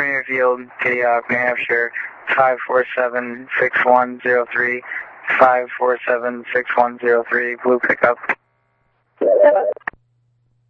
Premier Field, Kitty Hawk, New Hampshire, 547-6103, 547-6103, blue pickup.